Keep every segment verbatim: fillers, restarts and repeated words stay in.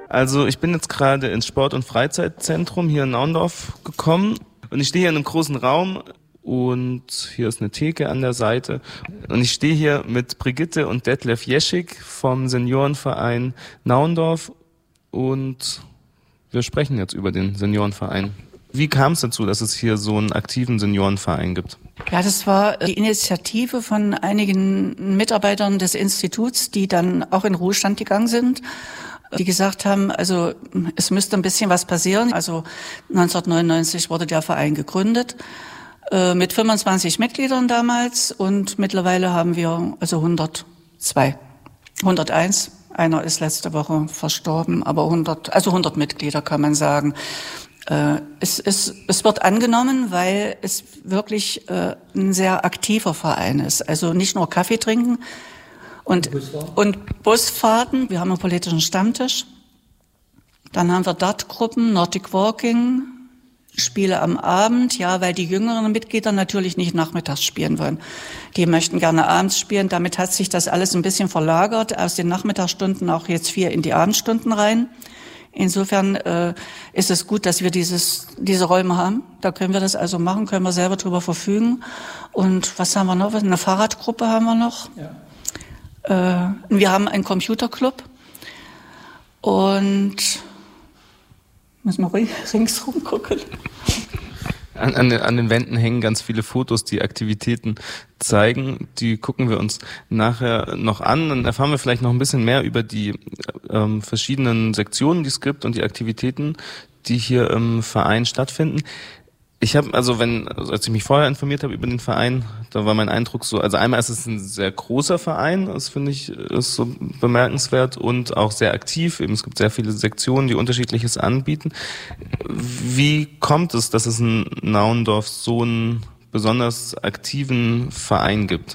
Also ich bin jetzt gerade ins Sport- und Freizeitzentrum hier in Naundorf gekommen und ich stehe hier in einem großen Raum und hier ist eine Theke an der Seite und ich stehe hier mit Brigitte und Detlef Jeschig vom Seniorenverein Naundorf und wir sprechen jetzt über den Seniorenverein. Wie kam es dazu, dass es hier so einen aktiven Seniorenverein gibt? Ja, das war die Initiative von einigen Mitarbeitern des Instituts, die dann auch in Ruhestand gegangen sind, die gesagt haben, also es müsste ein bisschen was passieren. Also neunzehnhundertneunundneunzig wurde der Verein gegründet äh, mit fünfundzwanzig Mitgliedern damals und mittlerweile haben wir also hundertzwei, hunderteins. Einer ist letzte Woche verstorben, aber hundert, also hundert Mitglieder kann man sagen. Äh, es, es, es wird angenommen, weil es wirklich äh, ein sehr aktiver Verein ist. Also nicht nur Kaffee trinken und, und Busfahrten. Wir haben einen politischen Stammtisch. Dann haben wir Dartgruppen, Nordic Walking, Spiele am Abend, ja, weil die jüngeren Mitglieder natürlich nicht nachmittags spielen wollen. Die möchten gerne abends spielen. Damit hat sich das alles ein bisschen verlagert, aus den Nachmittagsstunden auch jetzt viel in die Abendstunden rein. Insofern äh, ist es gut, dass wir dieses, diese Räume haben. Da können wir das also machen, können wir selber drüber verfügen. Und was haben wir noch? Eine Fahrradgruppe haben wir noch. Ja. Äh, wir haben einen Computerclub. Und müssen wir ringsrum gucken. An, an, den, an den Wänden hängen ganz viele Fotos, die Aktivitäten zeigen. Die gucken wir uns nachher noch an. Dann erfahren wir vielleicht noch ein bisschen mehr über die ähm, verschiedenen Sektionen, die es gibt und die Aktivitäten, die hier im Verein stattfinden. Ich habe, also wenn, also als ich mich vorher informiert habe über den Verein, da war mein Eindruck so, also einmal ist es ein sehr großer Verein, das finde ich ist so bemerkenswert und auch sehr aktiv. Eben es gibt sehr viele Sektionen, die Unterschiedliches anbieten. Wie kommt es, dass es in Naundorf so einen besonders aktiven Verein gibt?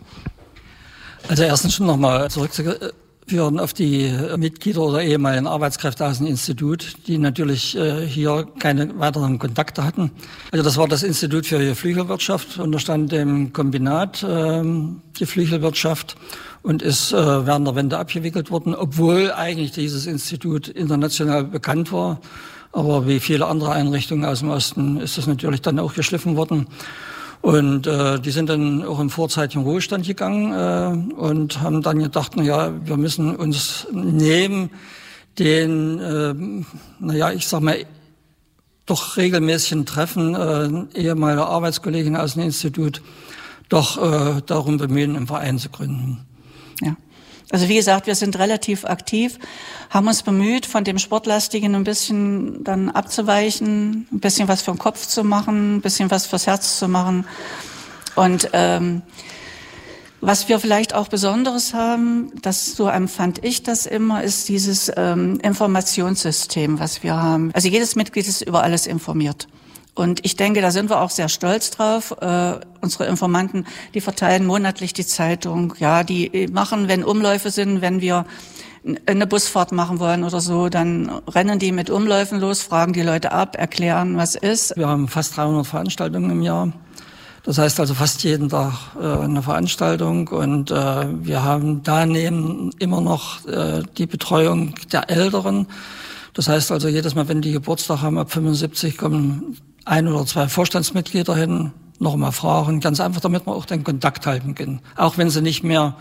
Also erstens schon nochmal zurückzuführen auf die Mitglieder oder ehemaligen Arbeitskräfte aus dem Institut, die natürlich äh, hier keine weiteren Kontakte hatten. Also das war das Institut für Geflügelwirtschaft, unterstand dem Kombinat äh, Geflügelwirtschaft und ist äh, während der Wende abgewickelt worden, obwohl eigentlich dieses Institut international bekannt war. Aber wie viele andere Einrichtungen aus dem Osten ist das natürlich dann auch geschliffen worden. Und äh, die sind dann auch im vorzeitigen Ruhestand gegangen äh, und haben dann gedacht, na ja, wir müssen uns neben den, äh, naja, ich sag mal, doch regelmäßigen Treffen äh, ehemaliger Arbeitskollegen aus dem Institut doch äh, darum bemühen, einen Verein zu gründen. Ja. Also wie gesagt, wir sind relativ aktiv, haben uns bemüht, von dem Sportlastigen ein bisschen dann abzuweichen, ein bisschen was für den Kopf zu machen, ein bisschen was fürs Herz zu machen. Und ähm, was wir vielleicht auch Besonderes haben, das so empfand ich das immer, ist dieses ähm, Informationssystem, was wir haben. Also jedes Mitglied ist über alles informiert. Und ich denke, da sind wir auch sehr stolz drauf. Äh, unsere Informanten, die verteilen monatlich die Zeitung. Ja, die machen, wenn Umläufe sind, wenn wir eine Busfahrt machen wollen oder so, dann rennen die mit Umläufen los, fragen die Leute ab, erklären, was ist. Wir haben fast dreihundert Veranstaltungen im Jahr. Das heißt also fast jeden Tag äh, eine Veranstaltung. Und äh, wir haben daneben immer noch äh, die Betreuung der Älteren. Das heißt also, jedes Mal, wenn die Geburtstag haben, ab fünfundsiebzig, kommen ein oder zwei Vorstandsmitglieder hin, noch mal fragen, ganz einfach, damit wir auch den Kontakt halten können. Auch wenn sie nicht mehr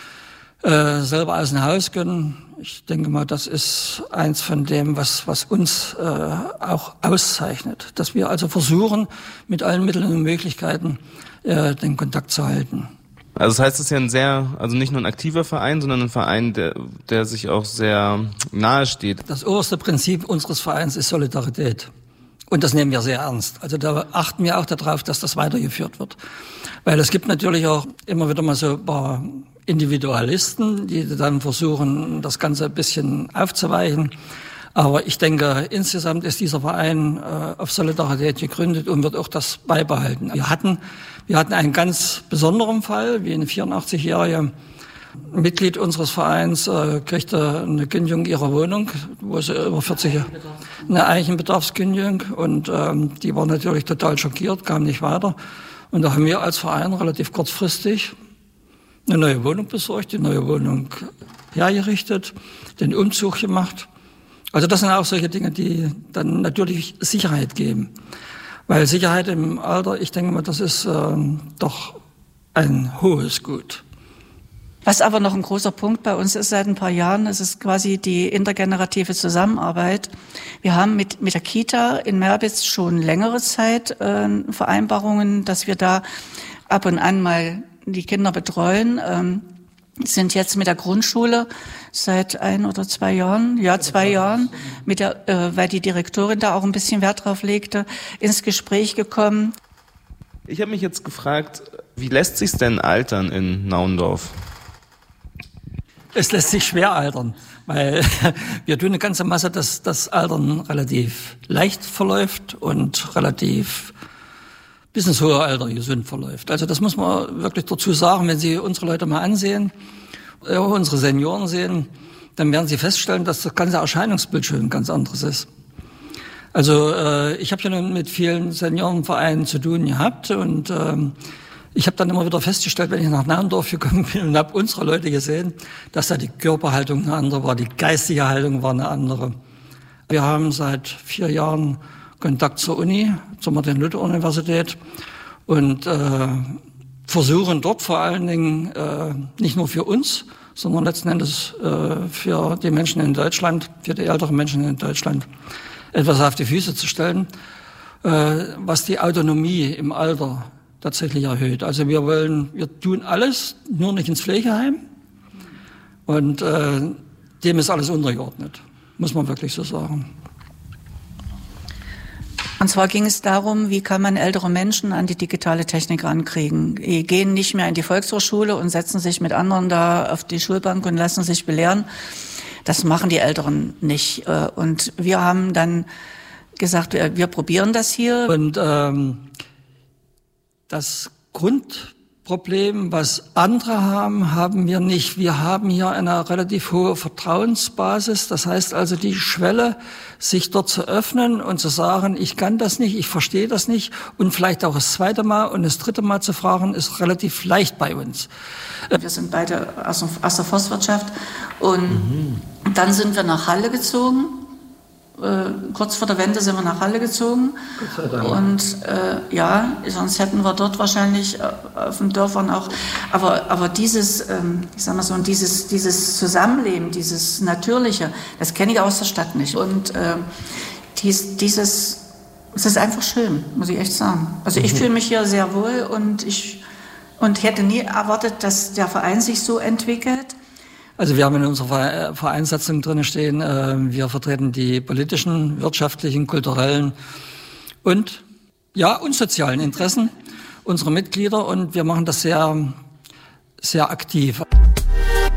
äh, selber aus dem Haus können. Ich denke mal, das ist eins von dem, was, was uns äh, auch auszeichnet. Dass wir also versuchen, mit allen Mitteln und Möglichkeiten äh, den Kontakt zu halten. Also das heißt, es ist ja ein sehr, also nicht nur ein aktiver Verein, sondern ein Verein, der, der sich auch sehr nahe steht. Das oberste Prinzip unseres Vereins ist Solidarität. Und das nehmen wir sehr ernst. Also da achten wir auch darauf, dass das weitergeführt wird. Weil es gibt natürlich auch immer wieder mal so ein paar Individualisten, die dann versuchen, das Ganze ein bisschen aufzuweichen. Aber ich denke, insgesamt ist dieser Verein äh, auf Solidarität gegründet und wird auch das beibehalten. Wir hatten, wir hatten einen ganz besonderen Fall, wie ein vierundachtzig-jähriger Mitglied unseres Vereins äh, kriegte eine Kündigung ihrer Wohnung, wo sie über vierzig Jahre, eine Eichenbedarfskündigung, und ähm, die war natürlich total schockiert, kam nicht weiter. Und da haben wir als Verein relativ kurzfristig eine neue Wohnung besorgt, die neue Wohnung hergerichtet, den Umzug gemacht. Also das sind auch solche Dinge, die dann natürlich Sicherheit geben. Weil Sicherheit im Alter, ich denke mal, das ist ähm, doch ein hohes Gut. Was aber noch ein großer Punkt bei uns ist seit ein paar Jahren, das ist quasi die intergenerative Zusammenarbeit. Wir haben mit, mit der Kita in Merbitz schon längere Zeit äh, Vereinbarungen, dass wir da ab und an mal die Kinder betreuen. Ähm, sind jetzt mit der Grundschule seit ein oder zwei Jahren, ja zwei Jahren, mit der, äh, weil die Direktorin da auch ein bisschen Wert drauf legte, ins Gespräch gekommen. Ich habe mich jetzt gefragt, wie lässt sich's denn altern in Naundorf? Es lässt sich schwer altern, weil wir tun eine ganze Masse, dass das Altern relativ leicht verläuft und relativ bis ins hohe Alter gesund verläuft. Also das muss man wirklich dazu sagen, wenn Sie unsere Leute mal ansehen, äh, unsere Senioren sehen, dann werden Sie feststellen, dass das ganze Erscheinungsbild schon ein ganz anderes ist. Also äh, ich habe ja nun mit vielen Seniorenvereinen zu tun gehabt und ähm, ich habe dann immer wieder festgestellt, wenn ich nach Naundorf gekommen bin und habe unsere Leute gesehen, dass da die Körperhaltung eine andere war, die geistige Haltung war eine andere. Wir haben seit vier Jahren Kontakt zur Uni, zur Martin-Luther-Universität und äh, versuchen dort vor allen Dingen äh, nicht nur für uns, sondern letzten Endes äh, für die Menschen in Deutschland, für die älteren Menschen in Deutschland etwas auf die Füße zu stellen, äh, was die Autonomie im Alter tatsächlich erhöht. Also wir wollen, wir tun alles, nur nicht ins Pflegeheim und äh, dem ist alles untergeordnet, muss man wirklich so sagen. Und zwar ging es darum, wie kann man ältere Menschen an die digitale Technik rankriegen. Die gehen nicht mehr in die Volkshochschule und setzen sich mit anderen da auf die Schulbank und lassen sich belehren. Das machen die Älteren nicht. Und wir haben dann gesagt, wir, wir probieren das hier. Und ähm, das Grundproblem, was andere haben, haben wir nicht. Wir haben hier eine relativ hohe Vertrauensbasis. Das heißt also, die Schwelle, sich dort zu öffnen und zu sagen, ich kann das nicht, ich verstehe das nicht und vielleicht auch das zweite Mal und das dritte Mal zu fragen, ist relativ leicht bei uns. Wir sind beide aus der Forstwirtschaft und mhm. dann sind wir nach Halle gezogen. Äh, kurz vor der Wende sind wir nach Halle gezogen und äh, ja, sonst hätten wir dort wahrscheinlich äh, auf den Dörfern auch, aber aber dieses, ähm, ich sag mal so, dieses dieses Zusammenleben, dieses Natürliche, das kenne ich aus der Stadt nicht und äh, dies, dieses, es ist einfach schön, muss ich echt sagen. Also ich mhm. fühle mich hier sehr wohl und ich und hätte nie erwartet, dass der Verein sich so entwickelt. Also wir haben in unserer Vereinssatzung drin stehen, äh, wir vertreten die politischen, wirtschaftlichen, kulturellen und ja und sozialen Interessen unserer Mitglieder und wir machen das sehr, sehr aktiv.